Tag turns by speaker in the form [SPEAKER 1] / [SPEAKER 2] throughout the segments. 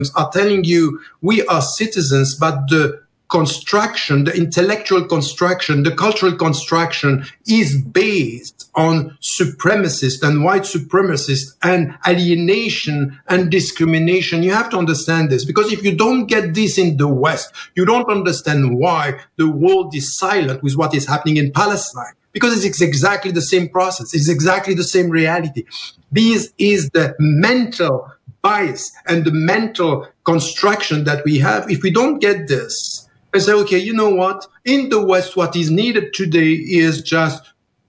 [SPEAKER 1] are telling you we are citizens, but the construction, the intellectual construction, the cultural construction is based on supremacist and white supremacist and alienation and discrimination. You have to understand this, because if you don't get this in the West, you don't understand why the world is silent with what is happening in Palestine. Because it's exactly the same process. It's exactly the same reality. This is the mental bias and the mental construction that we have. If we don't get this, and say, okay, you know what? In the West, what is needed today is just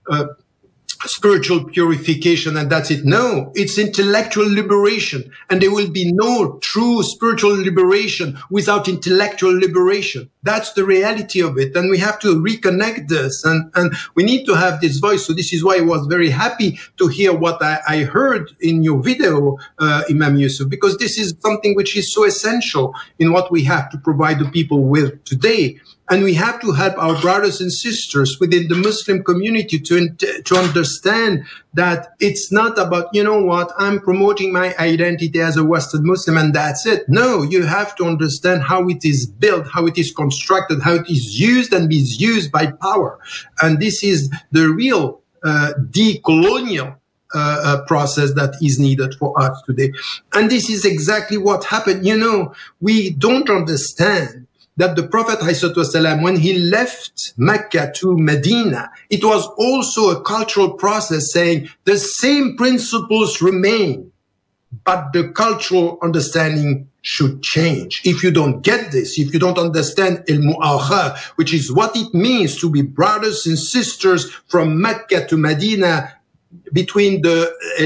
[SPEAKER 1] spiritual purification, and that's it. No, it's intellectual liberation. And there will be no true spiritual liberation without intellectual liberation. That's the reality of it. And we have to reconnect this, and we need to have this voice. So this is why I was very happy to hear what I heard in your video, Imam Yusuf, because this is something which is so essential in what we have to provide the people with today. And we have to help our brothers and sisters within the Muslim community to understand that it's not about, you know what, I'm promoting my identity as a Western Muslim and that's it. No, you have to understand how it is built, how it is constructed, how it is used and misused by power. And this is the real decolonial process that is needed for us today. And this is exactly what happened. You know, we don't understand that the Prophet ﷺ, when he left Mecca to Medina, it was also a cultural process saying the same principles remain, but the cultural understanding should change. If you don't get this, if you don't understand al-mu'akha, which is what it means to be brothers and sisters from Mecca to Medina, between the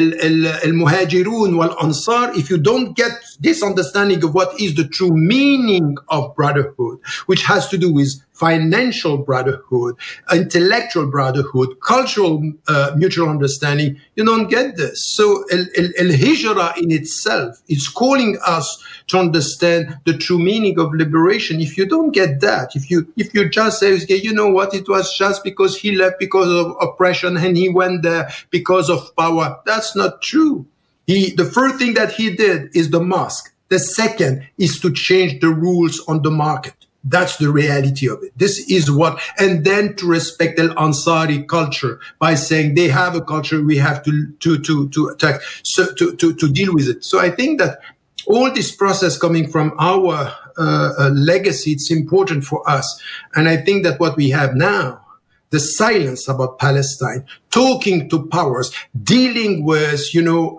[SPEAKER 1] al-muhajirun wal-ansar, if you don't get this understanding of what is the true meaning of brotherhood, which has to do with financial brotherhood, intellectual brotherhood, cultural mutual understanding, you don't get this. So al-hijrah in itself is calling us to understand the true meaning of liberation. If you don't get that, if you just say, okay, you know what, it was just because he left because of oppression and he went there because of power, that's not true. The first thing that he did is the mosque. The second is to change the rules on the market. That's the reality of it. This is what, and then to respect Al-Ansari culture by saying they have a culture, we have to attack, so to deal with it. So I think that all this process coming from our legacy, it's important for us. And I think that what we have now, the silence about Palestine, talking to powers, dealing with,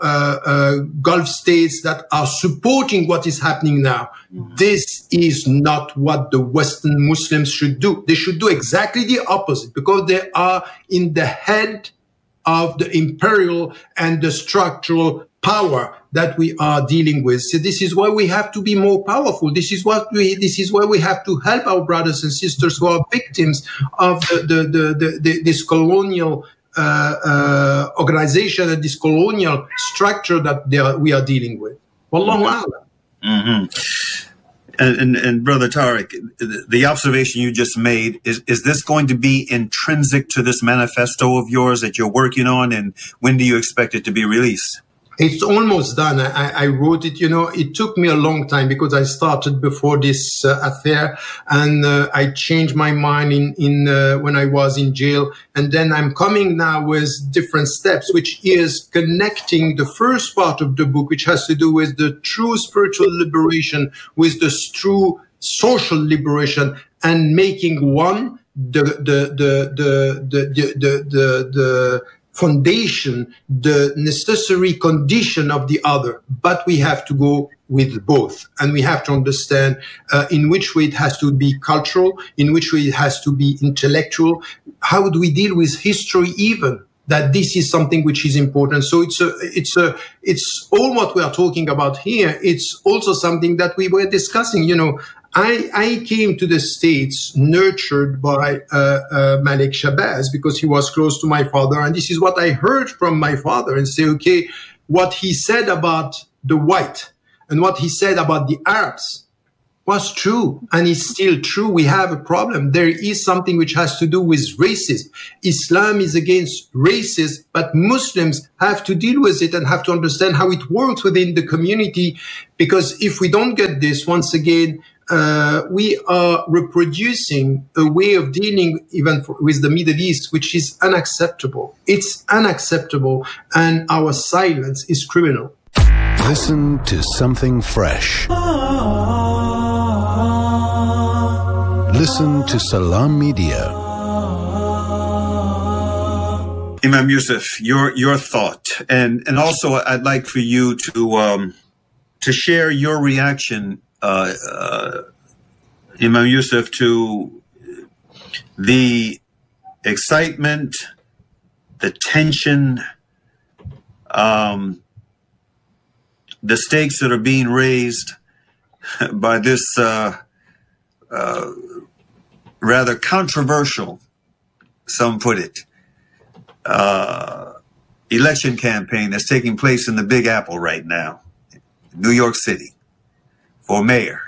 [SPEAKER 1] Gulf states that are supporting what is happening now. This is not what the Western Muslims should do. They should do exactly the opposite, because they are in the head of the imperial and the structural power that we are dealing with. So this is why we have to be more powerful. This is why we have to help our brothers and sisters who are victims of this colonial organization and this colonial structure that we are dealing with. Wallahu a'lam.
[SPEAKER 2] Mm-hmm. And Brother Tariq, the observation you just made, is this going to be intrinsic to this manifesto of yours that you're working on, and when do you expect it to be released?
[SPEAKER 1] It's almost done. I wrote it, it took me a long time because I started before this affair, and I changed my mind in when I was in jail. And then I'm coming now with different steps, which is connecting the first part of the book, which has to do with the true spiritual liberation with the true social liberation, and making one the foundation, the necessary condition of the other. But we have to go with both. And we have to understand in which way it has to be cultural, in which way it has to be intellectual. How do we deal with history even? That this is something which is important. So it's all what we are talking about here. It's also something that we were discussing. I came to the States nurtured by Malik Shabazz because he was close to my father. And this is what I heard from my father, and say, okay, what he said about the white and what he said about the Arabs was true and is still true. We have a problem. There is something which has to do with racism. Islam is against racism, but Muslims have to deal with it and have to understand how it works within the community. Because if we don't get this, once again, we are reproducing a way of dealing even with the Middle East, which is unacceptable. It's unacceptable, and our silence is criminal.
[SPEAKER 3] Listen to something fresh. Listen to Salam Media.
[SPEAKER 2] Imam Yusuf, your thought, and also I'd like for you to share your reaction, Imam Yusuf, to the excitement, the tension, the stakes that are being raised by this rather controversial, some put it, election campaign that's taking place in the Big Apple right now, New York City, for mayor.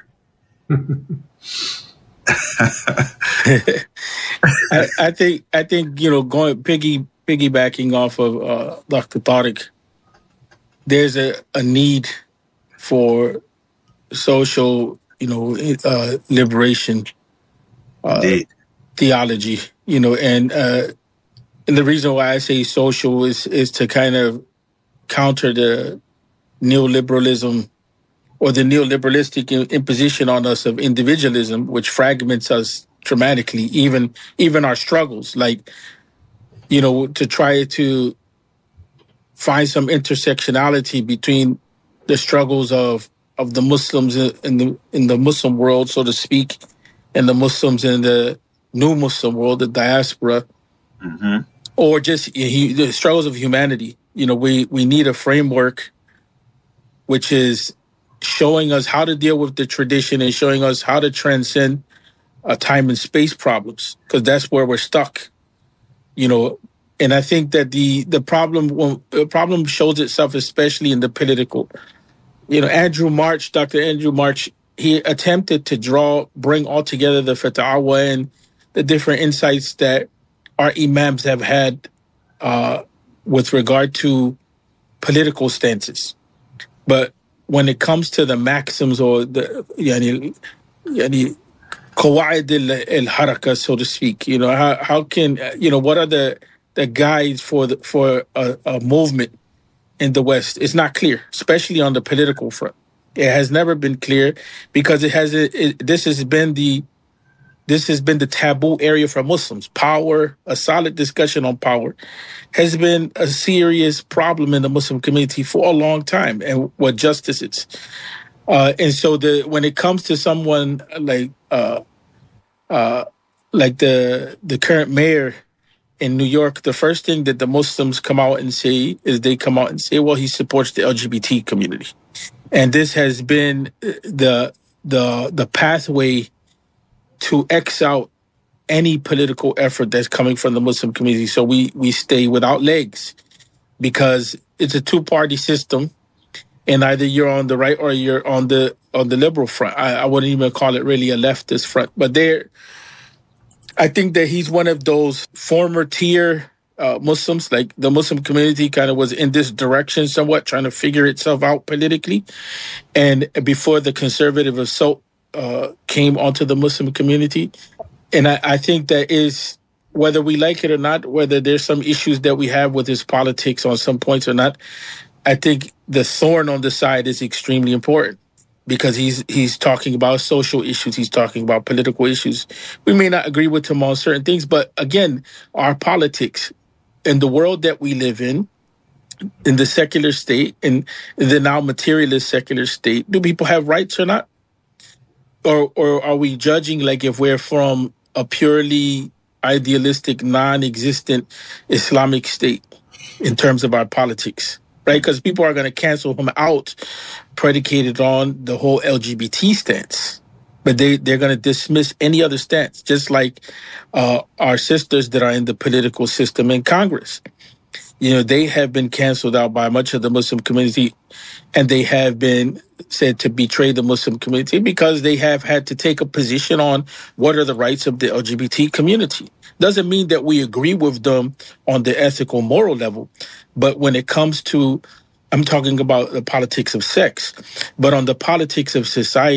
[SPEAKER 4] I think piggybacking off of Dr. Tariq, there's a need for social, liberation theology, and the reason why I say social is to kind of counter the neoliberalism or the neoliberalistic imposition on us of individualism, which fragments us dramatically, even our struggles, to try to find some intersectionality between the struggles of the Muslims in the Muslim world, so to speak, and the Muslims in the new Muslim world, the diaspora, or just the struggles of humanity. We need a framework which is showing us how to deal with the tradition and showing us how to transcend time and space problems, because that's where we're stuck. And I think that the problem shows itself especially in the political. Dr. Andrew March, he attempted to bring all together the fatwa and the different insights that our imams have had with regard to political stances. But when it comes to the maxims or the qawaid al-haraka, so to speak, how can what are the guides for a movement in the West? It's not clear, especially on the political front. It has never been clear because this has been the taboo area for Muslims. Power, a solid discussion on power, has been a serious problem in the Muslim community for a long time, and what justice is. And so when it comes to someone like the current mayor in New York, the first thing that the Muslims come out and say is well, he supports the LGBT community. And this has been the pathway to X out any political effort that's coming from the Muslim community. So we stay without legs because it's a two-party system, and either you're on the right or you're on the liberal front. I wouldn't even call it really a leftist front, but I think that he's one of those former tier Muslims, like the Muslim community kind of was in this direction somewhat, trying to figure itself out politically. And before the conservative assault came onto the Muslim community. And I think that is, whether we like it or not, whether there's some issues that we have with his politics on some points or not, I think the thorn on the side is extremely important because he's talking about social issues. He's talking about political issues. We may not agree with him on certain things, but again, our politics in the world that we live in the secular state, in the now materialist secular state, do people have rights or not? Or are we judging like if we're from a purely idealistic, non-existent Islamic state in terms of our politics, right? Because people are going to cancel him out predicated on the whole LGBT stance. But they're going to dismiss any other stance, just like our sisters that are in the political system in Congress. they have been canceled out by much of the Muslim community, and they have been said to betray the Muslim community because they have had to take a position on what are the rights of the LGBT community. Doesn't mean that we agree with them on the ethical, moral level, but when it comes to, I'm talking about the politics of sex, but on the politics of society,